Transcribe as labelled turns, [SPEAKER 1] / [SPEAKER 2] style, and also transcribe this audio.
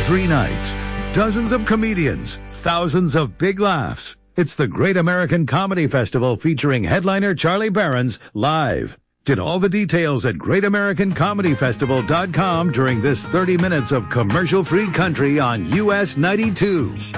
[SPEAKER 1] 3 nights. Dozens of comedians, thousands of big laughs. It's the Great American Comedy Festival featuring headliner Charlie Berens live. Get all the details at greatamericancomedyfestival.com during this 30 minutes of commercial-free country on US 92.